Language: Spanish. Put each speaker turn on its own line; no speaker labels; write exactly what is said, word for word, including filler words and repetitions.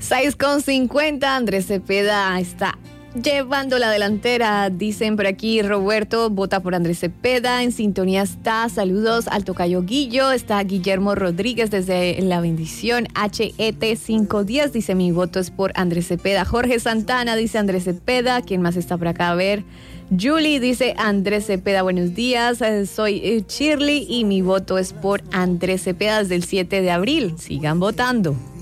seis con cincuenta, Andrés Cepeda está llevando la delantera, dicen por aquí. Roberto vota por Andrés Cepeda, en sintonía está. Saludos al tocayo Guillo, está Guillermo Rodríguez desde La Bendición. H E T quinientos diez dice: mi voto es por Andrés Cepeda. Jorge Santana dice Andrés Cepeda. ¿Quién más está por acá? A ver. Julie dice Andrés Cepeda, buenos días, eh, soy eh, Shirley y mi voto es por Andrés Cepeda desde el siete de abril. Sigan votando.